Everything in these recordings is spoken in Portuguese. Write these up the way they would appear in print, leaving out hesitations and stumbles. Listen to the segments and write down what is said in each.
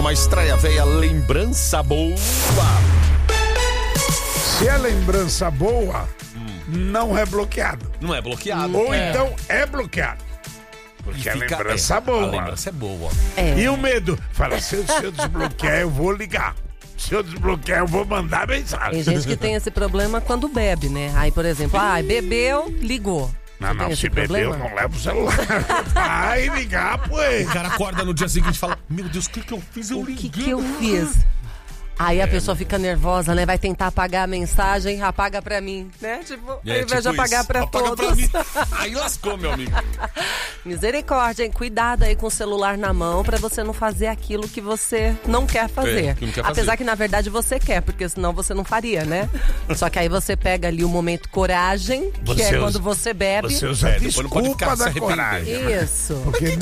uma estreia veia lembrança boa. Se é lembrança boa, não é bloqueado. Não é bloqueado. Ou então é bloqueado. Porque a lembrança boa. A lembrança é boa. E o medo? Fala, se eu desbloquear, eu vou ligar. Se eu desbloquear, eu vou mandar mensagem. Tem gente que tem esse problema quando bebe, né? Aí, por exemplo, bebeu, ligou. Não, se bebeu, não leva o celular. Vai ligar, pô. O cara acorda no dia seguinte e fala, meu Deus, o que eu fiz? O que eu fiz? Aí a pessoa fica nervosa, né? Vai tentar apagar a mensagem, apaga pra mim, né? Tipo, ao invés de apagar pra todos. Pra mim. Aí lascou, meu amigo. Misericórdia, hein? Cuidado aí com o celular na mão pra você não fazer aquilo que você não quer fazer. Apesar que, na verdade, você quer, porque senão você não faria, né? Só que aí você pega ali o momento coragem, que é quando você bebe. Você usa a desculpa da coragem. Isso.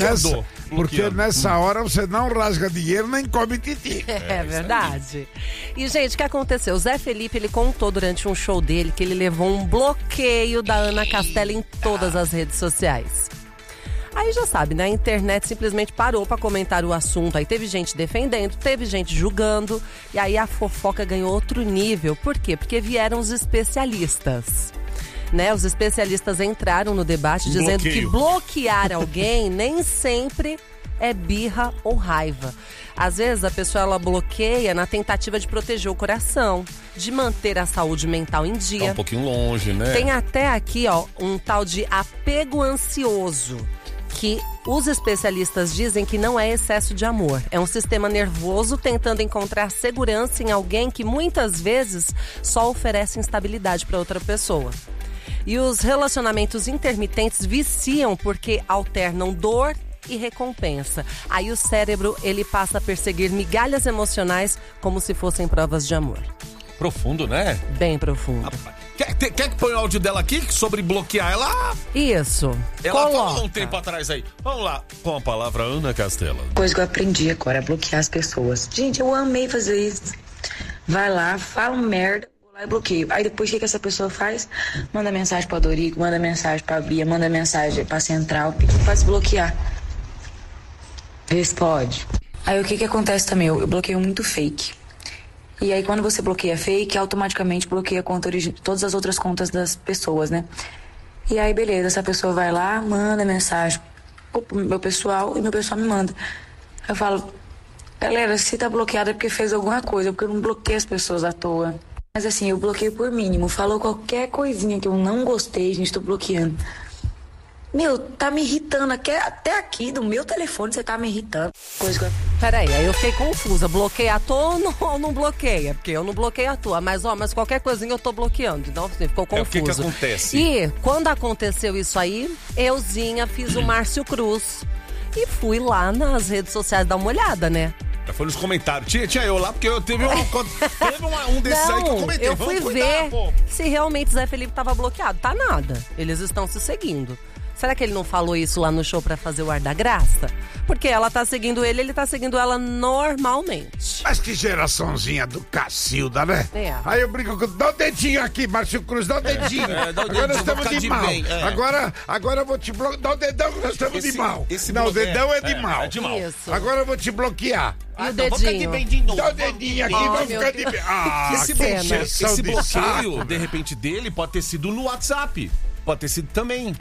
Porque nessa hora você não rasga dinheiro nem come titi. É verdade. E, gente, o que aconteceu? O Zé Felipe, ele contou durante um show dele que ele levou um bloqueio da Ana Castela em todas as redes sociais. Aí já sabe, né? A internet simplesmente parou pra comentar o assunto. Aí teve gente defendendo, teve gente julgando. E aí a fofoca ganhou outro nível. Por quê? Porque vieram os especialistas. Né? Os especialistas entraram no debate dizendo que bloquear alguém nem sempre é birra ou raiva. Às vezes a pessoa ela bloqueia na tentativa de proteger o coração, de manter a saúde mental em dia. Tá um pouquinho longe, né? Tem até aqui, um tal de apego ansioso, que os especialistas dizem que não é excesso de amor. É um sistema nervoso tentando encontrar segurança em alguém que muitas vezes só oferece instabilidade para outra pessoa. E os relacionamentos intermitentes viciam porque alternam dor e recompensa. Aí o cérebro, ele passa a perseguir migalhas emocionais como se fossem provas de amor. Profundo, né? Bem profundo. Quer que põe o áudio dela aqui sobre bloquear ela? Isso. Ela falou um tempo atrás aí. Vamos lá, com a palavra Ana Castela. Coisa que eu aprendi agora, é bloquear as pessoas. Gente, eu amei fazer isso. Vai lá, fala merda, vou lá e bloqueio. Aí depois o que essa pessoa faz? Manda mensagem pra Dorico, manda mensagem pra Bia, manda mensagem pra Central, pedindo pra se bloquear. Responde. Aí o que acontece também? Eu bloqueio muito fake. E aí quando você bloqueia fake, automaticamente bloqueia a conta todas as outras contas das pessoas, né? E aí beleza, essa pessoa vai lá, manda mensagem pro meu pessoal e meu pessoal me manda. Eu falo, galera, se tá bloqueado é porque fez alguma coisa, porque eu não bloqueio as pessoas à toa. Mas assim, eu bloqueio por mínimo. Falou qualquer coisinha que eu não gostei, gente, tô bloqueando. Meu, tá me irritando. Até aqui do meu telefone você tá me irritando. Peraí, aí eu fiquei confusa. Bloqueia a tua ou não bloqueia? Porque eu não bloqueio a tua. Mas qualquer coisinha eu tô bloqueando. Então assim, ficou confuso. O que acontece? E quando aconteceu isso aí, euzinha fiz o Márcio Cruz. E fui lá nas redes sociais dar uma olhada, né? Foi nos comentários. Tinha eu lá, porque eu teve um desses aí que eu comentei. Eu fui ver se realmente Zé Felipe tava bloqueado. Tá nada. Eles estão se seguindo. Será que ele não falou isso lá no show pra fazer o ar da graça? Porque ela tá seguindo ele tá seguindo ela normalmente. Mas que geraçãozinha do Cacilda, né? É. Aí eu brinco com... Dá o dedinho aqui, Márcio Cruz, dá o dedinho. Agora nós estamos de mal. Agora eu vou te bloquear. Dá o dedão que nós estamos de mal. Não, o dedão é de mal. Isso. Agora eu vou te bloquear. E o dedinho? Dá o dedinho aqui, vai ficar de bem. Esse bloqueio, de repente, dele pode ter sido no WhatsApp. Pode ter sido também.